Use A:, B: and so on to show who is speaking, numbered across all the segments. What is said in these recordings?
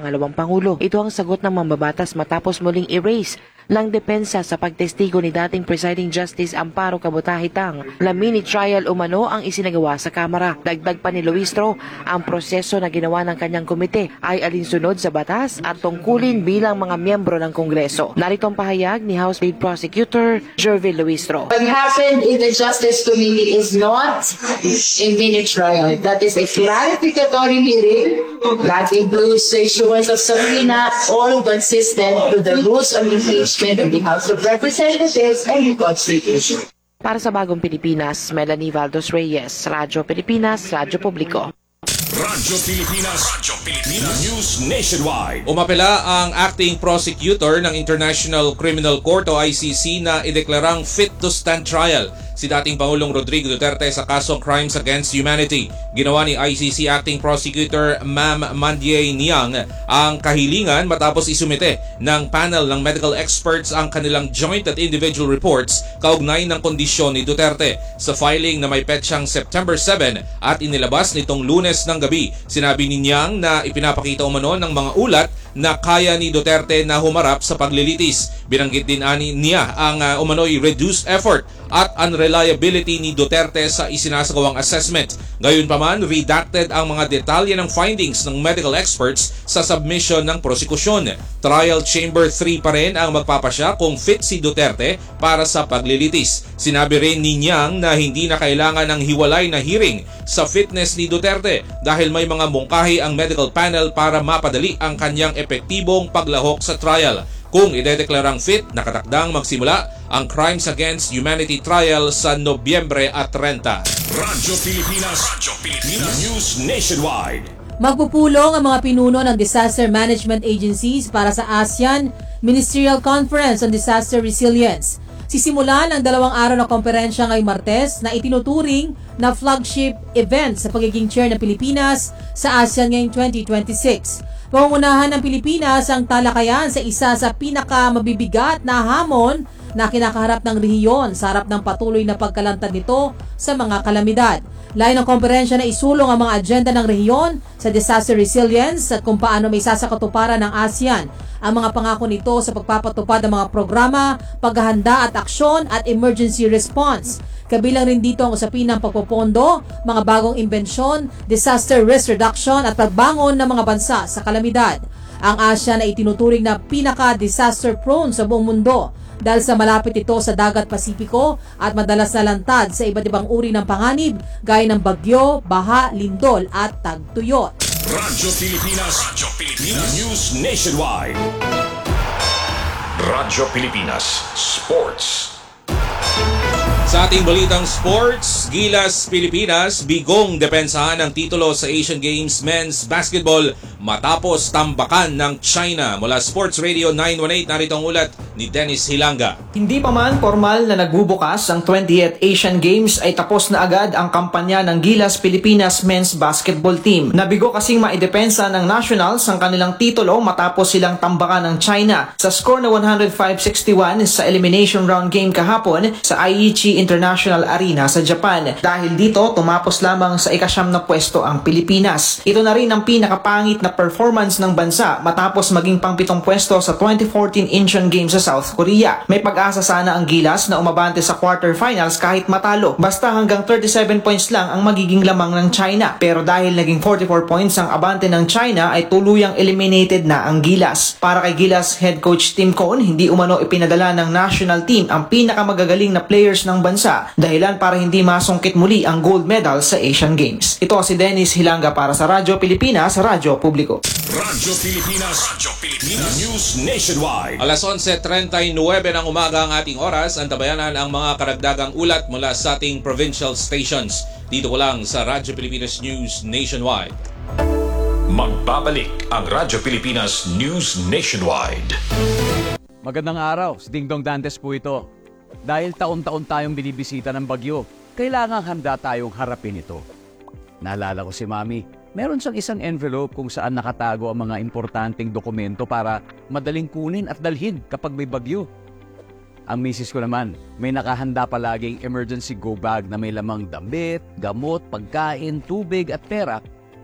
A: pangalawang Pangulo. Ito ang sagot ng mambabatas matapos muling erase ng depensa sa pagtestigo ni dating Presiding Justice Amparo Cabotahitang na mini trial umano ang isinagawa sa Kamara. Dagdag pa ni Luistro, ang proseso na ginawa ng kanyang komite ay alinsunod sa batas at tungkulin bilang mga miyembro ng Kongreso. Narito ang pahayag ni House Lead Prosecutor Jervil Luistro.
B: What happened in the Justice Committee is not a mini trial. That is a clarificatory hearing that includes the issuance of subpoena, all consistent to the rules of impeachment of the House of Representatives and the Constitution.
A: Para sa Bagong Pilipinas, Melanie Valdos Reyes, Radyo Pilipinas, Radyo Publiko.
C: Radyo Pilipinas News Nationwide.
D: Umapela ang acting prosecutor ng International Criminal Court o ICC na ideklarang fit to stand trial si dating Pangulong Rodrigo Duterte sa kasong Crimes Against Humanity. Ginawa ni ICC Acting Prosecutor Ma'am Mandie Niang ang kahilingan matapos isumite ng panel ng medical experts ang kanilang joint at individual reports kaugnay ng kondisyon ni Duterte. Sa filing na may petsang September 7 at inilabas nitong Lunes ng gabi, sinabi ni Niang na ipinapakita umano ng mga ulat na kaya ni Duterte na humarap sa paglilitis. Binanggit din niya ang umano'y reduced effort at unreliability ni Duterte sa isinasagawang assessment. Gayunpaman, redacted ang mga detalye ng findings ng medical experts sa submission ng prosekusyon. Trial Chamber 3 pa rin ang magpapasya kung fit si Duterte para sa paglilitis. Sinabi rin ni Niang na hindi na kailangan ng hiwalay na hearing sa fitness ni Duterte dahil may mga mungkahi ang medical panel para mapadali ang kanyang epektibong paglahok sa trial. Kung idedeklarang fit, nakatakdang magsimula ang Crimes Against Humanity trial sa Nobyembre at 30.
C: Radyo Pilipinas News Nationwide.
E: Magpupulong ang mga pinuno ng disaster management agencies para sa ASEAN Ministerial Conference on Disaster Resilience. Sisimulan ang 2 araw na komperensya ngayong Martes na itinuturing na flagship event sa pagiging chair ng Pilipinas sa ASEAN ngayong 2026. Pangungunahan ng Pilipinas ang talakayan sa isa sa pinakamabibigat na hamon na kinakaharap ng rehiyon sa harap ng patuloy na pagkalantad nito sa mga kalamidad. Layo ng komperensya na isulong ang mga agenda ng rehiyon sa disaster resilience at kung paano may sasakatuparan ng ASEAN ang mga pangako nito sa pagpapatupad ng mga programa, paghahanda at aksyon at emergency response. Kabilang rin dito ang usapin ng pagpopondo, mga bagong imbensyon, disaster risk reduction at pagbangon ng mga bansa sa kalamidad. Ang ASEAN ay itinuturing na pinaka-disaster prone sa buong mundo dahil sa malapit ito sa dagat Pasipiko at madalas na lantad sa iba't ibang uri ng panganib gaya ng bagyo, baha, lindol at tagtuyot.
C: Radyo Pilipinas News Nationwide. Radyo Pilipinas Sports.
D: Sa ating balitang sports, Gilas Pilipinas bigong depensahan ng titulo sa Asian Games Men's Basketball matapos tambakan ng China. Mula Sports Radio 918, narito ang ulat ni Dennis Hilanga.
F: Hindi pa man formal na nagbubukas ang 20th Asian Games ay tapos na agad ang kampanya ng Gilas Pilipinas Men's Basketball Team. Nabigo kasing maidepensa ng Nationals ang kanilang titulo matapos silang tambakan ng China sa score na 105-61 sa elimination round game kahapon sa Aichi International Arena sa Japan. Dahil dito, tumapos lamang sa ika-9 na pwesto ang Pilipinas. Ito na rin ang pinakapangit na performance ng bansa matapos maging pang-7 pwesto sa 2014 Incheon Games sa South Korea. May pag-asa sana ang Gilas na umabante sa quarterfinals kahit matalo. Basta hanggang 37 points lang ang magiging lamang ng China. Pero dahil naging 44 points ang abante ng China ay tuluyang eliminated na ang Gilas. Para kay Gilas head coach Tim Cone, hindi umano ipinadala ng national team ang pinakamagagaling na players ng bansa dahilan para hindi masungkit muli ang gold medal sa Asian Games. Ito si Dennis Hilanga para sa Radyo Pilipinas, Radyo Publiko.
C: Radyo Pilipinas News Nationwide.
D: Alas 11:39 ng umaga ang ating oras. Antabayanan ang mga karagdagang ulat mula sa ating provincial stations. Dito ko lang sa Radyo Pilipinas News Nationwide.
C: Magbabalik ang Radyo Pilipinas News Nationwide.
G: Magandang araw, si Dingdong Dantes po ito. Dahil taon-taon tayong binibisita ng bagyo, kailangang handa tayong harapin ito. Naalala ko si Mami, meron siyang isang envelope kung saan nakatago ang mga importanteng dokumento para madaling kunin at dalhin kapag may bagyo. Ang misis ko naman, may nakahanda palaging emergency go bag na may lamang damit, gamot, pagkain, tubig at pera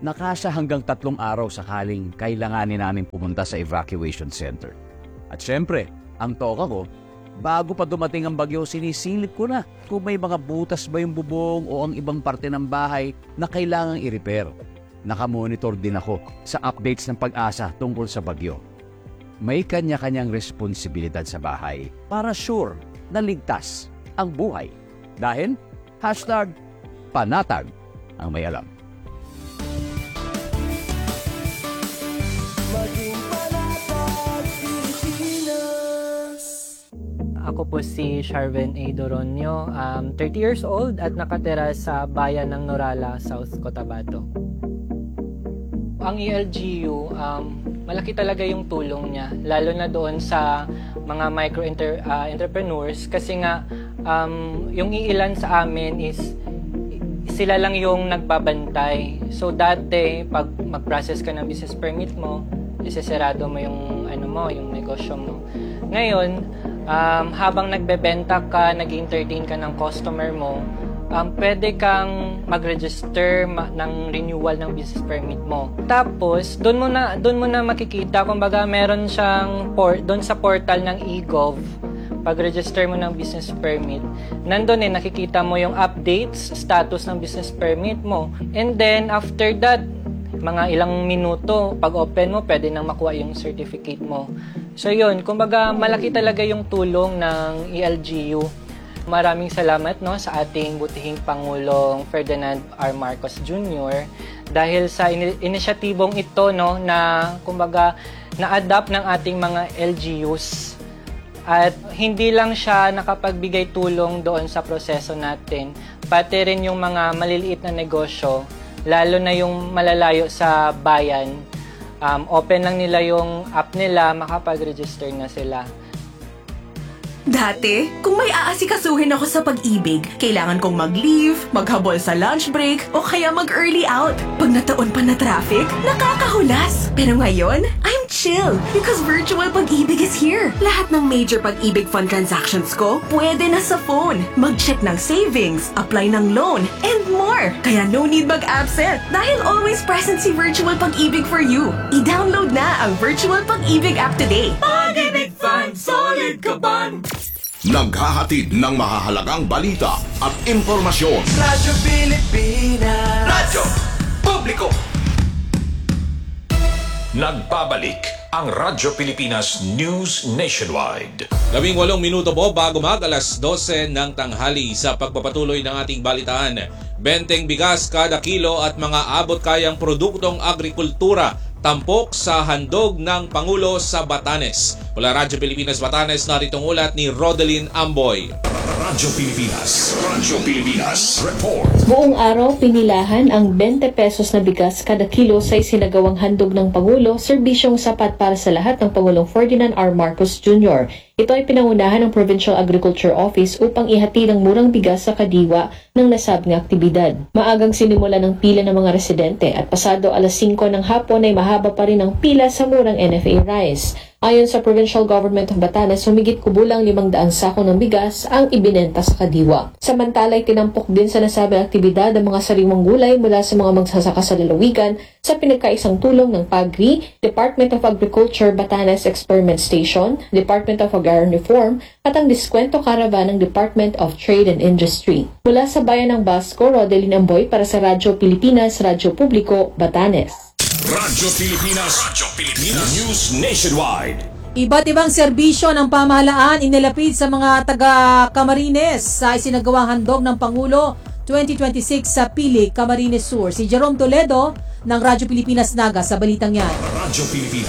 G: Nakasya hanggang 3 araw sakaling kailanganin namin pumunta sa evacuation center. At syempre, ang toka ko, bago pa dumating ang bagyo, sinisilip ko na kung may mga butas ba yung bubong o ang ibang parte ng bahay na kailangang i-repair. Nakamonitor din ako sa updates ng Pag-asa tungkol sa bagyo. May kanya-kanyang responsibilidad sa bahay para sure na ligtas ang buhay. Dahil, #panatag ang may alam.
H: Ako po si Sharven A. Doronio, 30 years old at nakatira sa bayan ng Norala, South Cotabato. Ang ELGU, malaki talaga yung tulong niya, lalo na doon sa mga micro-entrepreneurs kasi nga yung iilan sa amin is sila lang yung nagbabantay. So dati, pag mag-process ka ng business permit mo, isesarado mo yung yung negosyo mo. Ngayon, habang nagbebenta ka, nag-entertain ka ng customer mo, pwede kang mag-register ng renewal ng business permit mo. Tapos, doon mo na makikita, kumbaga meron siyang doon sa portal ng eGov, pag-register mo ng business permit, nandun nakikita mo yung updates, status ng business permit mo. And then, after that, mga ilang minuto, pag open mo, pwede nang makuha yung certificate mo. So yun, kumbaga malaki talaga yung tulong ng ELGU. Maraming salamat sa ating butihing Pangulong Ferdinand R. Marcos Jr. dahil sa inisyatibong ito na kumbaga na-adapt ng ating mga LGUs. At hindi lang siya nakapagbigay tulong doon sa proseso natin, pati rin yung mga maliliit na negosyo, lalo na yung malalayo sa bayan, open lang nila yung app nila, makapag-register na sila.
I: Dati, kung may aasikasuhin ako sa pag-ibig, kailangan kong mag-leave, maghabol sa lunch break, o kaya mag-early out. Pag nataon pa na traffic, nakakahulas. Pero ngayon, I'm chill because virtual pag-ibig is here. Lahat ng major pag-ibig fund transactions ko, pwede na sa phone. Mag-check ng savings, apply ng loan, and more. Kaya no need mag-absent dahil always present si virtual pag-ibig for you. I-download na ang virtual pag-ibig app today. Pag-ibig Fund, solid ka ban!
C: Naghahatid ng mahahalagang balita at impormasyon.
J: Radyo Pilipinas. Radyo Publiko.
C: Nagbabalik ang Radyo Pilipinas News Nationwide.
D: 18 minuto po bago mag-alas 12 ng tanghali sa pagpapatuloy ng ating balitaan. 20 bigas kada kilo at mga abot-kayang produktong agrikultura tampok sa handog ng Pangulo sa Batanes. Mula Radyo Pilipinas Batanes, naritong ulat ni Rodeline Amboy.
C: Radyo Pilipinas Report.
K: Buong araw, pinilahan ang 20 pesos na bigas kada kilo sa isinagawang handog ng Pangulo, serbisyong sapat para sa lahat ng Pangulong Ferdinand R. Marcos Jr. Ito ay pinangunahan ng Provincial Agriculture Office upang ihatid ang murang bigas sa kadiwa ng nasabing aktibidad. Maagang sinimula ng pila ng mga residente at pasado alas 5 ng hapon ay mahaba pa rin ang pila sa murang NFA rice. Ayon sa Provincial Government of Batanes, humigit kubulang 500 sako ng bigas ang ibinenta sa kadiwa. Samantala ay tinampok din sa nasabing aktibidad ang mga sariwang gulay mula sa mga magsasaka sa lalawigan sa pinagkaisang tulong ng PAGRI, Department of Agriculture Batanes Experiment Station, Department of Agrarian Reform at ang Diskwento Caravan ng Department of Trade and Industry. Mula sa bayan ng Basco, Rodeline Amboy para sa Radyo Pilipinas, Radyo Publiko, Batanes.
C: Radyo Pilipinas News Nationwide.
E: Iba't ibang serbisyo ng pamahalaan inilapid sa mga taga-Camarines sa isinagawang handog ng Pangulo 2026 sa Pili, Camarines Sur. Si Jerome Toledo ng Radyo Pilipinas Naga sa balitang yan.
C: Radyo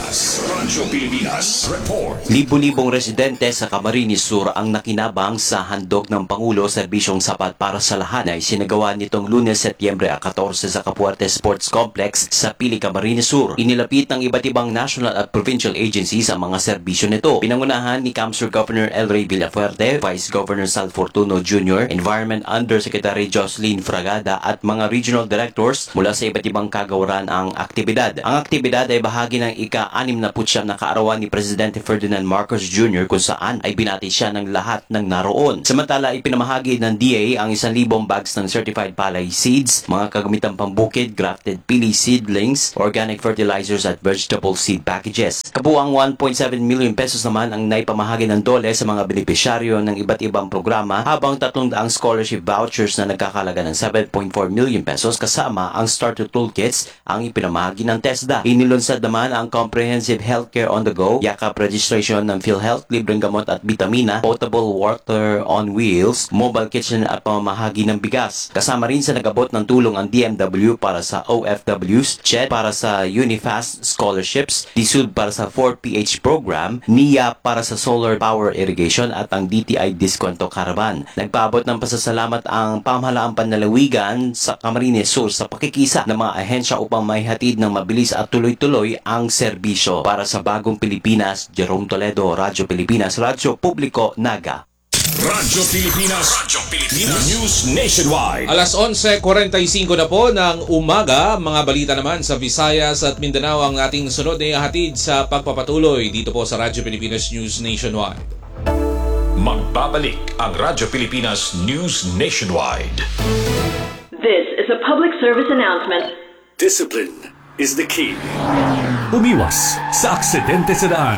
C: Pilipinas Report.
L: Libo-libong residente sa Camarines Sur ang nakinabang sa handog ng Pangulo, serbisyong sapat para sa lahat na isinagawa nitong Lunes, Setyembre 14 sa Capuarte Sports Complex sa Pili, Camarines Sur. Inilapit ng iba't ibang national at provincial agencies ang mga serbisyo nito. Pinangunahan ni Camsur Governor El Rey Villafuerte, Vice Governor Sal Fortuno Jr., Environment Undersecretary Jocelyn Fragada at mga regional directors mula sa iba't ibang kagawaran ang aktibidad. Ang aktibidad ay bahagi bahagi ng ika-69 na kaarawan ni Presidente Ferdinand Marcos Jr. kung saan ay binati siya ng lahat ng naroon. Samantala, ipinamahagi ng DA ang 1,000 bags ng certified palay seeds, mga kagamitang pambukid, grafted pili seedlings, organic fertilizers at vegetable seed packages. Kabuang 1.7 million pesos naman ang naipamahagi ng DOLE sa mga benepisyaryo ng iba't ibang programa, habang 300 scholarship vouchers na nagkakalaga ng 7.4 million pesos kasama ang starter toolkits ang ipinamahagi ng TESDA. Inilunsad naman ang Comprehensive Healthcare on the Go, yakap registration ng PhilHealth, libreng gamot at bitamina, potable water on wheels, mobile kitchen at pamamahagi ng bigas. Kasama rin sa nagabot ng tulong ang DMW para sa OFWs, CHED para sa Unifast scholarships, DSUD para sa 4PH program, NIA para sa solar power irrigation at ang DTI Diskwento Caravan. Nagpaabot ng pasasalamat ang pamahalaang panlalawigan sa Camarines Sur sa pakikisa ng mga ahensya upang maihatid ng mabilis at tuloy-tuloy ang serbisyo. Para sa Bagong Pilipinas, Jerome Toledo, Radyo Pilipinas, Radyo Publiko, Naga.
C: Radyo Pilipinas News Nationwide.
D: Alas 11:45 na po ng umaga. Mga balita naman sa Visayas at Mindanao ang ating sunod na ihatid sa pagpapatuloy dito po sa Radyo Pilipinas News Nationwide.
C: Magbabalik ang Radyo Pilipinas News Nationwide.
M: This is a public service announcement.
N: Discipline is the key. Umiwas sa aksidente sa daan.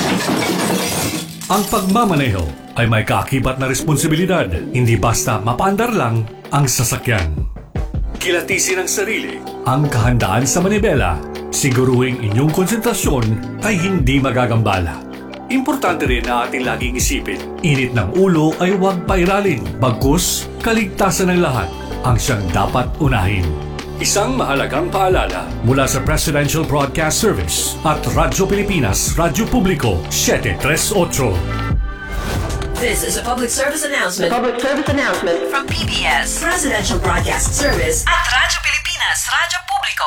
N: Ang pagmamaneho ay may kaakibat na responsibilidad, hindi basta mapaandar lang ang sasakyan. Kilatisin ang sarili, ang kahandaan sa manibela, siguruhing inyong konsentrasyon ay hindi magagambala. Importante rin na ating laging isipin, init ng ulo ay huwag pairalin, bagkus kaligtasan ng lahat ang siyang dapat unahin. Isang mahalagang paalala mula sa Presidential Broadcast Service at Radyo Pilipinas, Radyo Publiko, 738.
I: This is a public service announcement.
M: Public service announcement
I: From PBS, Presidential Broadcast Service at Radyo Pilipinas, Radyo Publiko,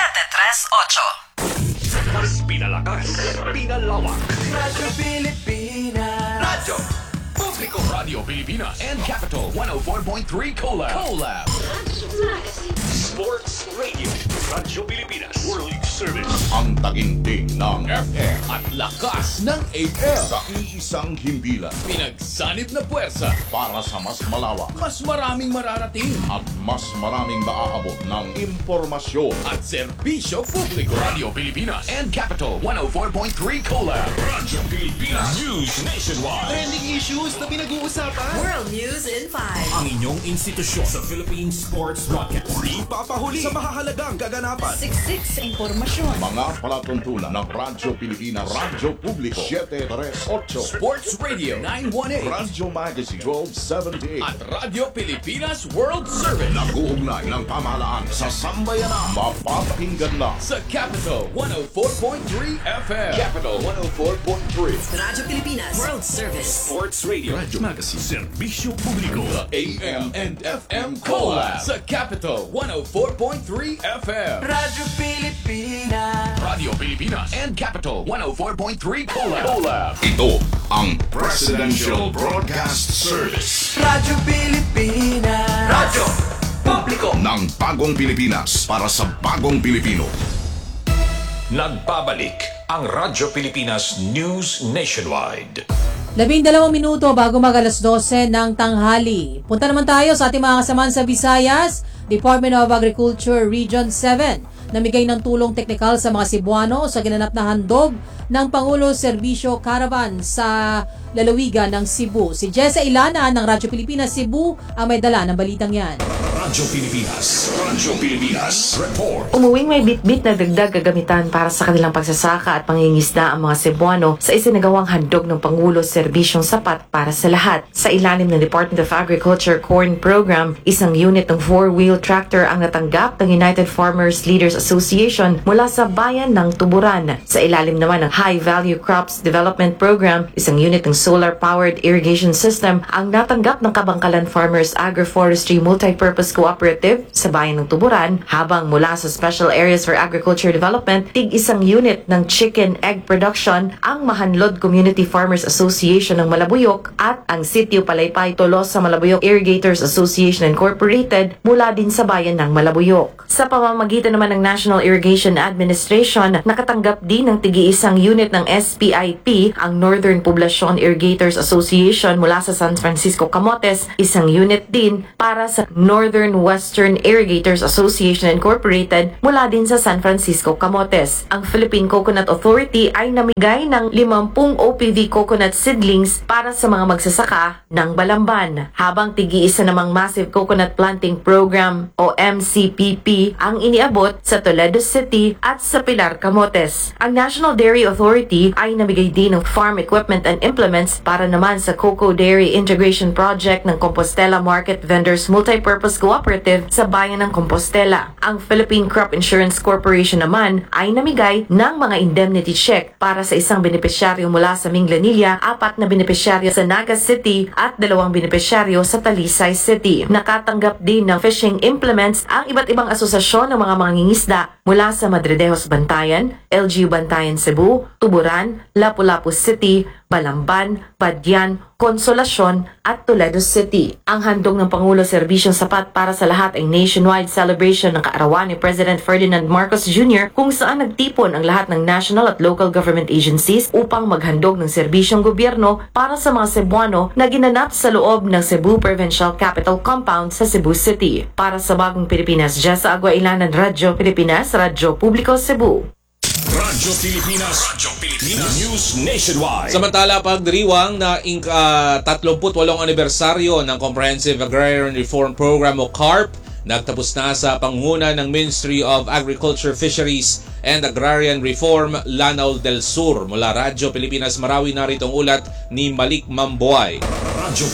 I: 738.
N: Mas pinalakas, pinalawak.
J: Radyo Pilipinas.
C: Radyo Publiko, Radio Pilipinas and Capital 104.3 Collab.
N: Sports Radio, Radyo Pilipinas, World Service.
C: Ang taginting ng
O: FM at lakas ng AM.
C: Sa iisang himpilan.
O: Pinagsanib na puwersa
C: Para sa mas malawak
O: mas maraming mararating
C: at mas maraming maaabot ng impormasyon.
O: at serbisyo publiko. Radio Pilipinas and Capital 104.3 Collab.
C: Radyo Pilipinas News Nationwide.
O: Trending issues na pinag-uusapan.
I: World News in 5.
O: Ang inyong institusyon sa Philippine Sports Broadcast. Di papahuli sa mahahalagang kaganapan.
I: Siksik sa impormasyon.
C: Mga palatuntunan ng Radyo Pilipinas, Radyo Publiko 738,
O: Sports Radio 918
C: Radyo Magazine 1278
O: at Radyo Pilipinas World Service.
C: Nag-uugnay ng pamahalaan sa sambayanan. Mapapakinggan na
O: Sa Capital 104.3 FM. Capital 104.3.
I: Radyo Pilipinas World Service.
N: Sports Radio, Radyo Magazine, Serbisyo Publiko.
O: AM and FM Collab sa Capital 104.3 FM.
J: Radyo Pilipinas.
O: Radio Pilipinas and Capital 104.3 Collab.
C: ito ang Presidential Broadcast Service
J: Radyo Pilipinas.
C: Radyo Publiko ng Bagong Pilipinas para sa Bagong Pilipino. Nagbabalik ang Radyo Pilipinas News Nationwide.
E: 12 minuto bago mag alas 12 ng tanghali. Punta naman tayo sa ating mga kasamahan sa Visayas. Department of Agriculture Region 7 namigay ng tulong teknikal sa mga Cebuano sa ginanap na handog ng Pangulo Serbisyo Caravan sa lalawigan ng Cebu. Si Jessa Ilana ng Radyo Pilipinas Cebu ang may dala ng balitang yan.
C: Radyo Pilipinas Report.
P: Umuwing may bit-bit na dagdag gagamitan para sa kanilang pagsasaka at pangingisda ang mga Cebuano sa isinagawang handog ng Pangulo Serbisyong Sapat para sa Lahat. Sa ilalim ng Department of Agriculture Corn Program, isang unit ng 4-wheel tractor ang natanggap ng United Farmers Leaders Association mula sa bayan ng Tuburan. Sa ilalim naman ng High Value Crops Development Program, isang unit ng solar-powered irrigation system ang natanggap ng Kabangkalan Farmers Agroforestry Multipurpose Cooperative sa bayan ng Tuburan, habang mula sa Special Areas for Agriculture Development, tig-isang unit ng chicken egg production ang Mahanlod Community Farmers Association ng Malabuyok at ang Sitio Palaypay Tolos sa Malabuyok Irrigators Association Incorporated mula din sa bayan ng Malabuyok. Sa pamamagitan naman ng National Irrigation Administration, nakatanggap din ng tig-isang unit ng SPIP ang Northern Poblacion Irrigators Association mula sa San Francisco Camotes, isang unit din para sa Northern Western Irrigators Association Incorporated mula din sa San Francisco Camotes. Ang Philippine Coconut Authority ay namigay ng 50 OPV coconut seedlings para sa mga magsasaka ng Balamban, habang tig-iisa namang Massive Coconut Planting Program o MCPP ang iniabot sa Toledo City at sa Pilar, Camotes. Ang National Dairy Authority ay namigay din ng farm equipment and implements para naman sa Cocoa Dairy Integration Project ng Compostela Market Vendors Multipurpose Cooperative sa bayan ng Compostela. Ang Philippine Crop Insurance Corporation naman ay namigay ng mga indemnity check para sa isang benepisyaryo mula sa Minglanilla, 4 na benepisyaryo sa Naga City at 2 benepisyaryo sa Talisay City. Nakatanggap din ng fishing implements ang iba't ibang asosasyon ng mga mangingisda mula sa Madridejos Bantayan, LGU Bantayan Cebu, Tuburan, Lapu-Lapu City, Balamban, Badyan, Consolacion at Toledo City. Ang handog ng Pangulo Serbisyong Sapat para sa Lahat ay nationwide celebration ng kaarawan ni President Ferdinand Marcos Jr. kung saan nagtipon ang lahat ng national at local government agencies upang maghandog ng serbisyong gobyerno para sa mga Cebuano na ginanap sa loob ng Cebu Provincial Capital Compound sa Cebu City. Para sa Bagong Pilipinas, Jessa Aguailanan, Radyo Pilipinas, Radyo Publiko Cebu.
C: Radyo Pilipinas News Nationwide.
D: Samantala, pagdiriwang na 38 anibersaryo ng Comprehensive Agrarian Reform Program o CARP, nagtapos na sa pangunguna ng Ministry of Agriculture, Fisheries and Agrarian Reform, Lanao del Sur. Mula Radyo Pilipinas Marawi, narito ang ulat ni Malik Mamboy.
C: Radyo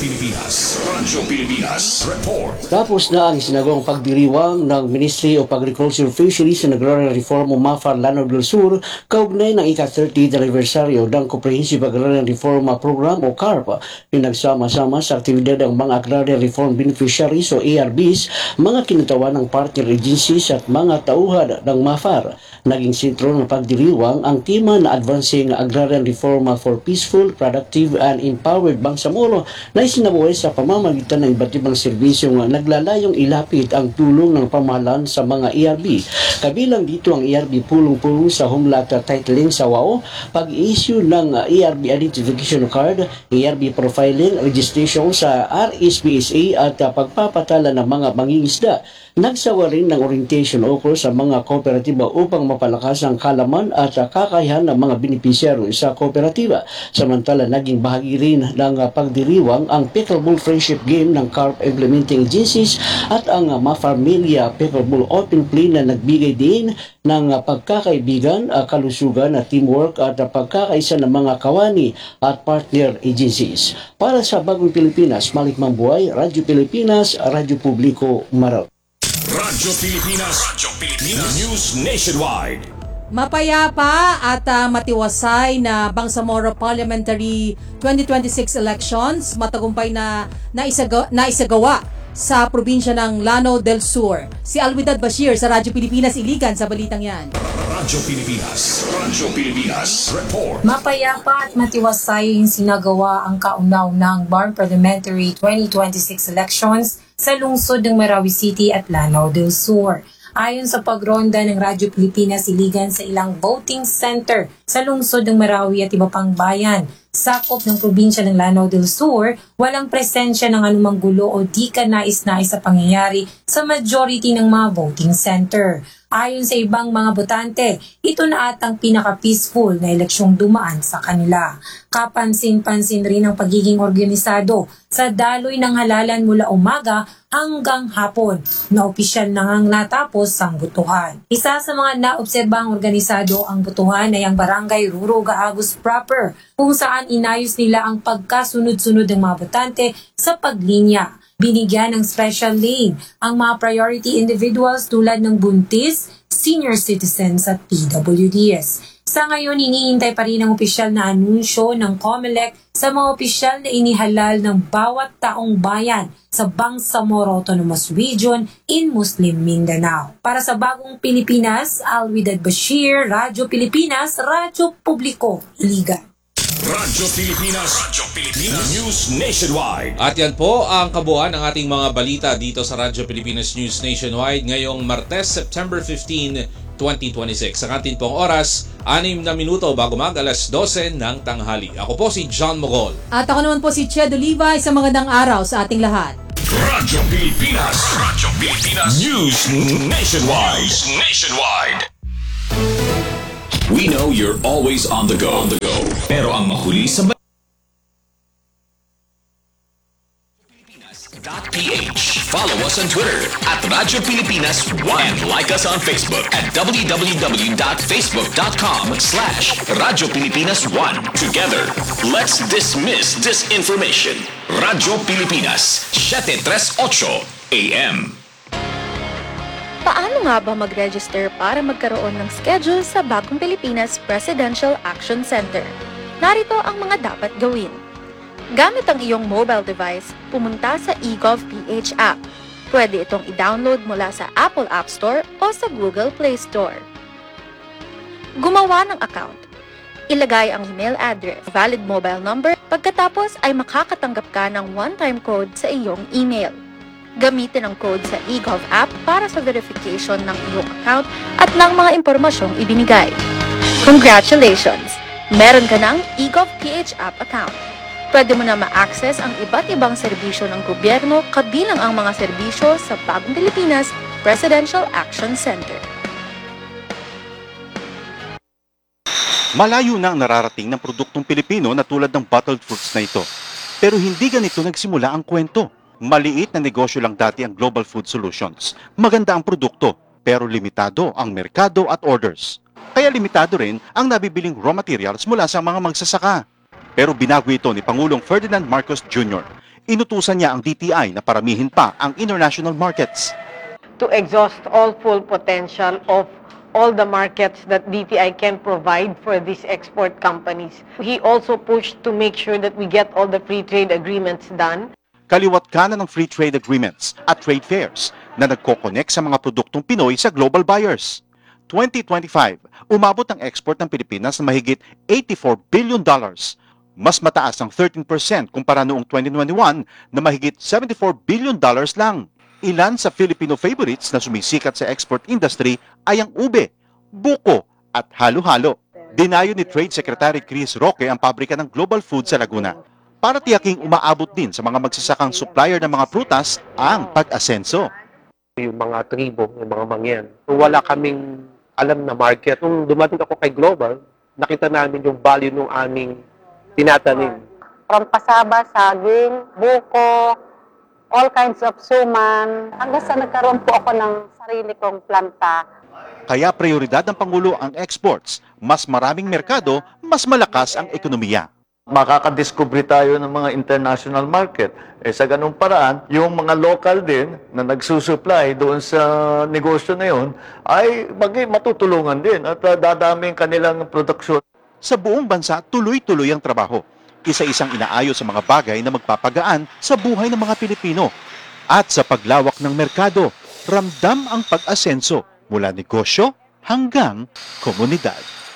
C: Pilipinas Report.
Q: Tapos na ang isinagawang pagdiriwang ng Ministry of Agriculture, Fisheries and Agrarian Reform o MAFAR Lanao del Sur kaugnay ng ika-30th anibersaryo ng Comprehensive Agrarian Reform Program o CARP. Pinagsama-sama sa aktibidad ng mga Agrarian Reform Beneficiaries o ARBs, mga kinatawan ng partner agencies at mga tauhan ng MAFAR. Naging sentro ng pagdiriwang ang tema na Advancing Agrarian Reform for Peaceful, Productive and Empowered Bangsamoro na isinabuhay sa pamamagitan ng iba't ibang serbisyong naglalayong ilapit ang tulong ng pamahalaan sa mga ERB. Kabilang dito ang ERB pulong-pulong sa humlat titling sa WAO, pag-issue ng ERB Identification Card, ERB Profiling, registration sa RSPSA at pagpapatala ng mga mangingisda. Nagsawa rin ng orientation ukol sa mga kooperatiba upang mapalakas ang kalaman at kakayahan ng mga benepisyaryo sa kooperatiba. Samantala, naging bahagi rin ng pagdiriwang ang Pickleball Friendship Game ng CARP Implementing Agencies at ang Mafamilia Pickleball Open Play na nagbigay din ng pagkakaibigan, kalusugan at teamwork at pagkakaisa ng mga kawani at partner agencies. Para sa Bagong Pilipinas, Malik Mambuay, Radyo Pilipinas, Radyo Publiko, Maraw.
C: Radyo Pilipinas News Nationwide.
E: Mapayapa at matiwasay na Bangsamoro Parliamentary 2026 elections matagumpay na naisagawa sa probinsya ng Lanao del Sur. Si Alwidad Bashir sa Radyo Pilipinas Iligan sa balitang yan.
C: Radyo Pilipinas Report.
R: Mapayapa at matiwasay sinagawa ang kaunaunang Barn Parliamentary 2026 elections sa lungsod ng Marawi City at Lanao del Sur. Ayon sa pagronda ng Radyo Pilipinas Iligan sa ilang voting center sa lungsod ng Marawi at iba pang bayan, sakop ng probinsya ng Lanao del Sur, walang presensya ng anumang gulo o di ka nais-nais sa pangyayari sa majority ng mga voting center. Ayon sa ibang mga botante, ito na atang pinaka-peaceful na eleksyong dumaan sa kanila. Kapansin-pansin rin ang pagiging organisado sa daloy ng halalan mula umaga hanggang hapon na opisyal na ngang natapos ang butuhan. Isa sa mga naobserbang organisado ang butuhan ay ang Barangay Ruro Gaagos proper, kung saan inayos nila ang pagkasunod-sunod ng mga botante sa paglinya. Binigyan ng special lane ang mga priority individuals tulad ng buntis, senior citizens at PWDs. Sa ngayon, hinihintay pa rin ang opisyal na anunsyo ng COMELEC sa mga opisyal na inihalal ng bawat taong bayan sa Bangsamoro Autonomous Region in Muslim Mindanao. Para sa Bagong Pilipinas, Alwidad Bashir, Radyo Pilipinas, Radyo Publiko, Iligan.
C: Radyo Pilipinas News Nationwide.
D: At yan po ang kabuuan ng ating mga balita dito sa Radyo Pilipinas News Nationwide ngayong Martes, September 15, 2026. Ang ating pong oras, 6 na minuto bago alas 12 ng tanghali. Ako po si John Mogol.
E: At ako naman po si Ched Olivay sa magandang araw sa ating lahat.
C: Radyo Pilipinas News Nationwide. We know you're always on the go. Pero ang mahuli sa PH. Follow us on Twitter at Radyo Pilipinas 1 and like us on Facebook at www.facebook.com/Radyo Pilipinas 1. Together, let's dismiss disinformation. Radyo Pilipinas 738 AM.
S: Paano nga ba mag-register para magkaroon ng schedule sa Bagong Pilipinas Presidential Action Center? Narito ang mga dapat gawin. Gamit ang iyong mobile device, pumunta sa eGovPH app. Pwede itong i-download mula sa Apple App Store o sa Google Play Store. Gumawa ng account. Ilagay ang email address, valid mobile number, pagkatapos ay makakatanggap ka ng one-time code sa iyong email. Gamitin ang code sa eGov app para sa verification ng iyong account at ng mga impormasyong ibinigay. Congratulations! Meron ka ng eGovPH app account. Pwede mo na ma-access ang iba't ibang serbisyo ng gobyerno kabilang ang mga serbisyo sa Bagong Pilipinas Presidential Action Center.
T: Malayo na ang nararating ng produktong Pilipino na tulad ng bottled fruits na ito. Pero hindi ganito nagsimula ang kwento. Maliit na negosyo lang dati ang Global Food Solutions. Maganda ang produkto, pero limitado ang merkado at orders. Kaya limitado rin ang nabibiling raw materials mula sa mga magsasaka. Pero binago ito ni Pangulong Ferdinand Marcos Jr. Inutusan niya ang DTI na paramihin pa ang international markets.
U: To exhaust all full potential of all the markets that DTI can provide for these export companies. He also pushed to make sure that we get all the free trade agreements done.
T: Kaliwat kanan ng free trade agreements at trade fairs na nagko-connect sa mga produktong Pinoy sa global buyers. 2025, umabot ang export ng Pilipinas na mahigit $84 billion. Mas mataas ng 13% kumpara noong 2021 na mahigit $74 billion lang. Ilan sa Filipino favorites na sumisikat sa export industry ay ang ube, buko at halo-halo. Dinayo ni Trade Secretary Chris Roque ang pabrika ng Global Food sa Laguna para tiyaking umaabot din sa mga magsasakang supplier ng mga prutas ang pag-asenso.
V: Yung mga tribo, yung mga mangyan, wala kaming alam na market. Nung dumating ako kay Global, nakita namin yung value ng aming tinatanim.
W: From pasaba, saging, buko, all kinds of suman, hanggang sa nagkaroon po ako ng sarili kong planta.
T: Kaya prioridad ng Pangulo ang exports. Mas maraming merkado, mas malakas ang ekonomiya.
X: Makakadiscover tayo ng mga international market. Sa ganung paraan, yung mga local din na nagsusupply doon sa negosyo na yun ay matutulungan din at dadami kanilang produksyon.
T: Sa buong bansa, tuloy-tuloy ang trabaho. Isa-isang inaayos sa mga bagay na magpapagaan sa buhay ng mga Pilipino. At sa paglawak ng merkado, ramdam ang pag-asenso mula negosyo hanggang komunidad.